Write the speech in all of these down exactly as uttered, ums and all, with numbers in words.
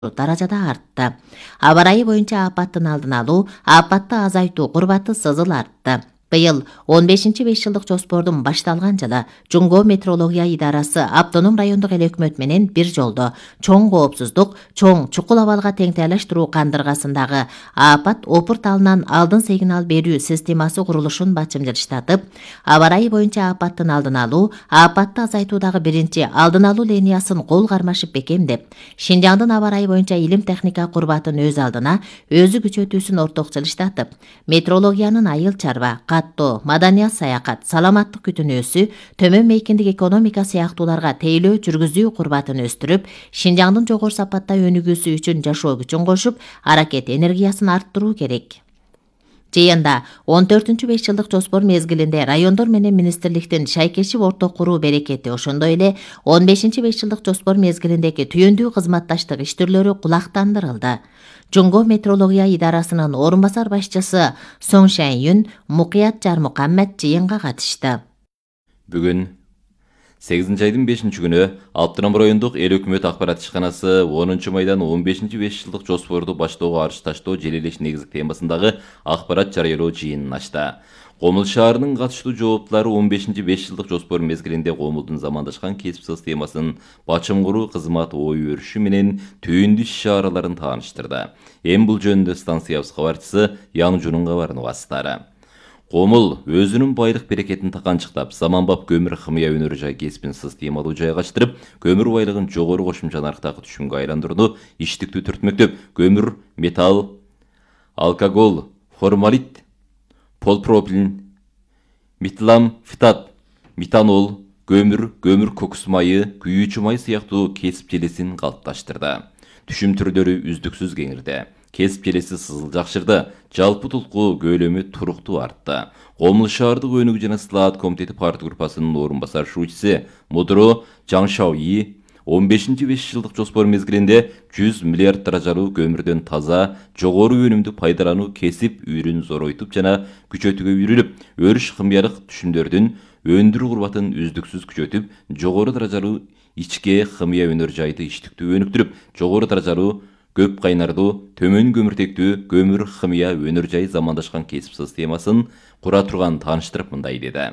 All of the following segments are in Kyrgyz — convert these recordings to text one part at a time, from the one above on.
даражада артты. Аба ырайы боюнча апаттын алдын алуу, апатты азайтуу курбаты сызыл артты. Быйыл он бешинчи беш жылдык жоспордун башталган жылы Жуңго метрология идарасы автоном райондук эл өкмөт менен бир жолдо чоң коопсуздук, чоң чукул абалга теңтайлаштыруу кандыргасындагы апат опур талынан алдын сигнал берүү системасы курулушун бачымдыштатып, аба ырайы боюнча апаттын алдын алуу, апатты азайтуудагы биринчи алдын алуу линиясын кол кармашып бекемдеп, Шинжаңдын аба ырайы боюнча илим техника курбатын өз алдына өзү күчөтүүсүн ортокчулуштатып, метрологиянын айыл чарба, каттоо, маданият саякат, саламаттык күтүнүүсү, төмөн мейкиндик экономика сыяктууларга тейлөө жүргүзүү курбатын өстүрүп, Шинжаңдын жогору сапатта өнүгүүсү үчүн жашоо күчүн кошуп, аракет энергиясын арттыруу керек. Жыйында он төртүнчү беш жылдык жоспор мезгилинде райондор менен министрликтин шайкешип орток куруу берекети, ошондой эле он бешинчи беш жылдык жоспор мезгилиндеги түйүндүү кызматташтык иш түрлөрү кулактандырылды. Жуңго метрология идарасынын орун басар башчысы Соң Шайюн Мукият Жармукаммет жыйынга катышты. Бүгүн сегизинчи айдын бешинчи күнү Алтынам райондук эл өкмөт акпарат ишканасы онунчу майдан он бешинчи беш жылдык жоспорду баштоого арыз таштоо желелеш негиздик темасындагы акпарат жарыялоо жыйынын ачты. Комул шаарынын катыштуу жооптулары он бешинчи беш жылдык жоспор мезгилинде Комулдун замандашкан кесип системасын бачым куруу кызматы ой өрүшү менен түйүндүү иш чараларын тааныштырды. Эми бул жөнүндө станциябыз кабарчысы Яңжунун кабарын угасыздары. Комул өзүнүн байлык берекетин таканчыктап, заманбап көмүр хымыя өнөр жай кесипин системалуу жайгаштырып, көмүр байлыгын жогору кошумча нарктагы түшүмгө айландырууну иштиктүү түртмөктөп, көмүр, металл, алкоголь, формалит, полипропилен, метилам, фитат, метанол, көмүр, көмүр кокус майы, күйүүчү май сыяктуу кесип желесин калыпташтырды. Түшүм түрлөрү үздүксүз кеңирди. Кесип желеси сызыл жакшырды, жалпы тулку көлөмү туруктуу артты. Комул шаардык өнүгүү жана слаат комитети парт группасынын орун басар шуучусу Мудро Жаңшауи он бешинчи беш жылдык жоспор мезгилинде жүз миллиард даражалуу көмүрдөн таза, жогору өнүмдүү пайдалануу кесип үйрүн зоройтуп жана күчөтүүгө үйрүлүп, өрүш хымыялык түшүмдөрдүн өндүрүү курбатын үздүксүз күчөтүп, жогору даражалуу ичке хымыя өнөр жайды иштиктүү өнүктүрүп, жогору даражалуу көп кайнардуу, төмөн көмүртектүү көмүр хымыя өнөр жай замандашкан кесип системасын кура турган тааныштырып мындай деди.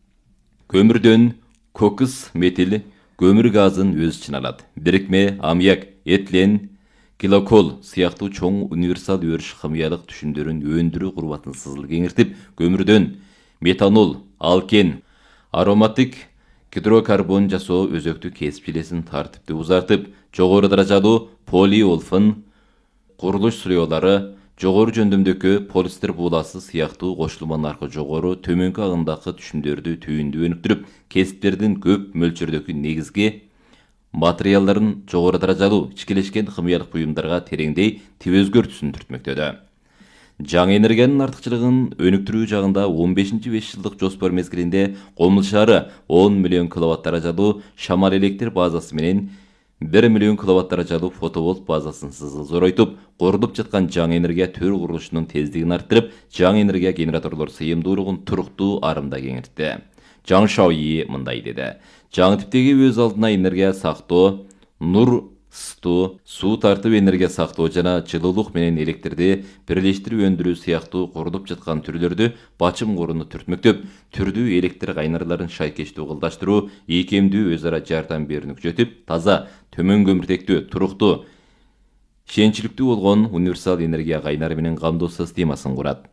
Көмүрдөн кокус, метил, көмүр газын өзү чыналат. Бирикме, аммиак, этилен, килокол сыяктуу чоң универсал өрүш хымыялык түшүмдөрүн өндүрүү курбатын сызыл кеңиртип, көмүрдөн метанол, алкен, ароматик гидрокарбон жасоо өзөктүү кесип желесин тартиптүү узартып, жогору даражалуу полиолфин, курулуш сыроолору, жогору жөндөмдөгү полистер бууласы сыяктуу кошулма наркы жогору төмөнкү агымдагы түшүмдөрдү түйүндүү өнүктүрүп, кесиптердин көп мөлчөрдөгү негизги материалдарын жогору даражалуу ичкелешкен хымыялык буюмдарга тереңдей тип өзгөртүүсүн түртмөктөдү. Жаңы энергиянын артыкчылыгын өнүктүрүү жагында он бешинчи беш жылдык жоспор мезгилинде Комул шаары он миллион киловатт даражалуу шамал электр базасы менен бир миллион киловатт даражалуу фотоволт базасын сызыл зоройтуп, кордуп жаткан жаңы энергия төр курулушунун тездигин арттырып, жаңы энергия генераторлор сыйымдуулугун туруктуу арымда кеңиртти. Жаңшауи мындай деди. Жаңы типтеги өз алдына энергия сактоо, нур ысытуу, суу тартып энергия сактоо жана жылуулук менен электрди бирлештирип өндүрүү сыяктуу кордуп жаткан түрлөрдү бачым курууну түртмөктөп, түрдүү электр кайнарларын шайкештүү кылдаштыруу, ийкемдүү өз ара жардам берүүнү күчөтүп, таза, төмөн көмүртектүү, туруктуу, ишенчиликтүү болгон универсал энергия кайнары менен камдоо системасын курат.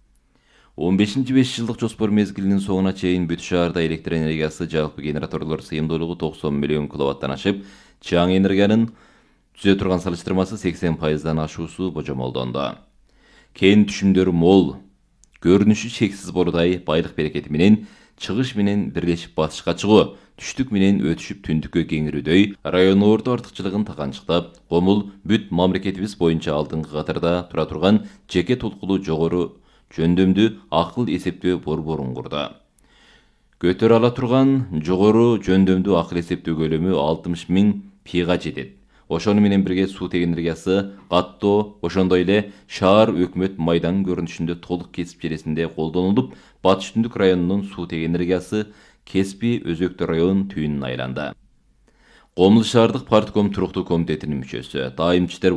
он бешинчи беш жылдык жоспор мезгилинин соңуна чейин бүт шаарда электр энергиясы жалпы генераторлор сыйымдуулугу токсон миллион киловаттан ашып, жаңы энергиянын түзө турган салыштырмасы сексен пайыздан ашуусу божомолдонду. Кен түшүмдөр мол, көрүнүшү чексиз борудай байлык берекети менен чыгыш менен бирлешип батышка чыгуу, түштүк менен өтүшүп түндүккө кеңирүүдөй район орто артыкчылыгын таканчыктап, Комул бүт мамлекетибиз боюнча алдыңкы катарда тура турган жеке толкулуу жогору жөндөмдүү акыл эсептөө борборун курду. Көтөрө ала турган жогору жөндөмдүү акыл эсептөө көлөмү алтымыш миң пига жетет. Ошону менен бирге суутек энергиясы, каттоо, ошондой эле шаар өкмөт майдан көрүнүшүндө толук кесип желесинде колдонулуп, Батыш Түндүк районунун суутек энергиясы кеспи өзөктүү район түйүнүн айланды. Комул шаардык партком туруктуу комитетинин мүчөсү, дайым иштер